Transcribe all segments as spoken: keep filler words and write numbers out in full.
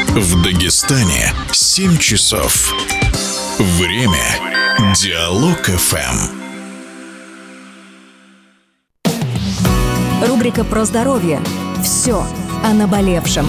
В Дагестане семь часов. Время Диалог эф эм. Рубрика про здоровье. Все о наболевшем.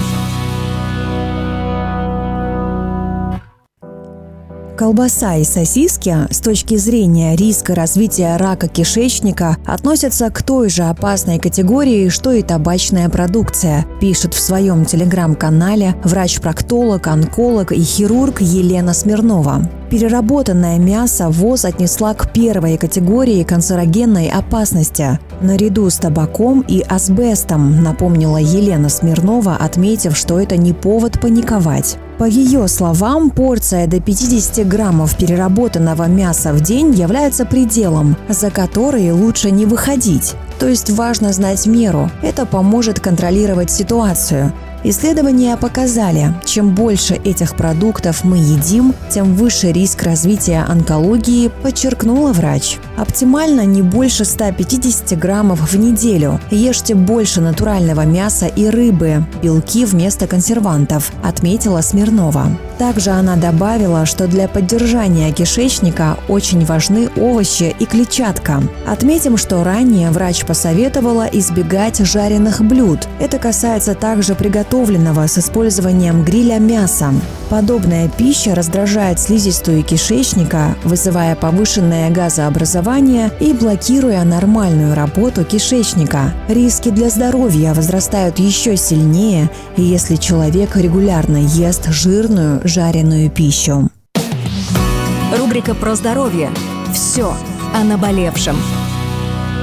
Колбаса и сосиски с точки зрения риска развития рака кишечника относятся к той же опасной категории, что и табачная продукция, пишет в своем телеграм-канале врач-проктолог, онколог и хирург Елена Смирнова. Переработанное мясо ВОЗ отнесла к первой категории канцерогенной опасности, наряду с табаком и асбестом, напомнила Елена Смирнова, отметив, что это не повод паниковать. По ее словам, порция до пятьдесят граммов переработанного мяса в день является пределом, за который лучше не выходить. То есть важно знать меру. Это поможет контролировать ситуацию. Исследования показали, чем больше этих продуктов мы едим, тем выше риск развития онкологии, подчеркнула врач. Оптимально не больше ста пятидесяти граммов в неделю. Ешьте больше натурального мяса и рыбы, белки вместо консервантов, отметила Смирнова. Также она добавила, что для поддержания кишечника очень важны овощи и клетчатка. Отметим, что ранее врач посоветовала избегать жареных блюд. Это касается также приготовленного с использованием гриля мяса. Подобная пища раздражает слизистую кишечника, вызывая повышенное газообразование и блокируя нормальную работу кишечника. Риски для здоровья возрастают еще сильнее, если человек регулярно ест жирную, жареную пищу. Рубрика про здоровье. Все о наболевшем.